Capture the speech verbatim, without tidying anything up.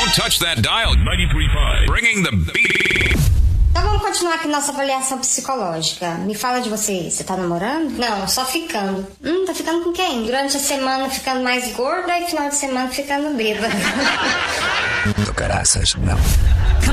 Don't touch that dial. ninety-three point five. Bringing the beat. Então vamos continuar aqui nossa avaliação psicológica. Me fala de você. Você tá namorando? Não, só ficando. Hum, tá ficando com quem? Durante a semana ficando mais gorda e final de semana ficando bêbada. Do caraças, não.